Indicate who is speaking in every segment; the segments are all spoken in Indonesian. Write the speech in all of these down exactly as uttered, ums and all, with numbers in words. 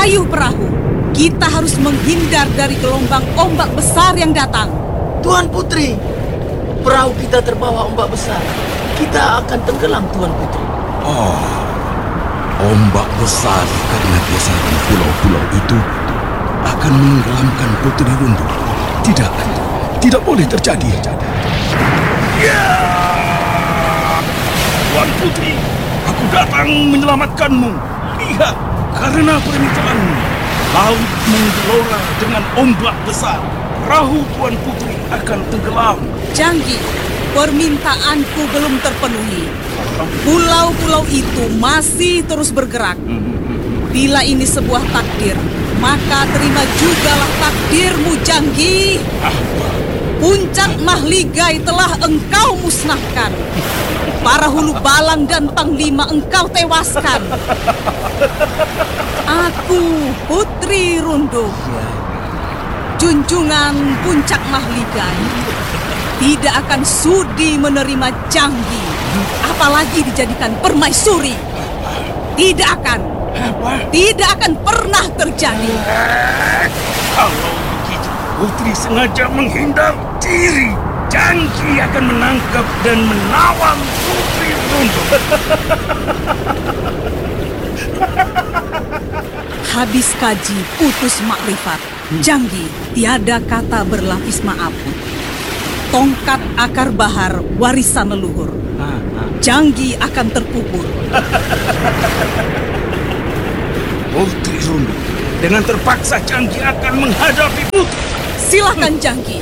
Speaker 1: Dayuh perahu, kita harus menghindar dari gelombang ombak besar yang datang.
Speaker 2: Tuan Putri, perahu kita terbawa ombak besar. Kita akan tenggelam, Tuan Putri.
Speaker 3: Oh, ombak besar karena geseran pulau-pulau itu akan menenggelamkan Putri Rundu. Tidak, tidak boleh terjadi.
Speaker 4: Ya, Tuan Putri, aku datang menyelamatkanmu. Lihat, karena permintaanmu, laut menggelora dengan ombak besar. Perahu Tuan Putri akan tenggelam.
Speaker 1: Janggi, permintaanku belum terpenuhi. Pulau-pulau itu masih terus bergerak. Bila ini sebuah takdir, maka terima jugalah takdirmu, Janggi. Puncak Mahligai telah engkau musnahkan. Para hulu balang dan panglima engkau tewaskan. Aku, Putri Rundu, junjungan Puncak Mahligai, tidak akan sudi menerima Janggi, apalagi dijadikan permaisuri. Tidak akan. Tidak akan pernah terjadi.
Speaker 4: Kalau begitu, Putri sengaja menghindar diri. Janggi akan menangkap dan menawan Putri Rundu.
Speaker 1: Habis kaji putus makrifat, Janggi tiada kata berlapis maaf. Tongkat akar bahar warisan leluhur. Janggi akan terkubur.
Speaker 4: Putri Rundu, dengan terpaksa Janggi akan menghadapi Putri.
Speaker 1: Silakan Janggi.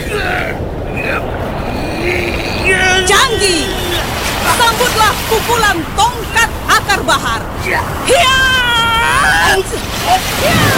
Speaker 1: Janggi, sambutlah pukulan tongkat akar bahar. Hiat! Hiat!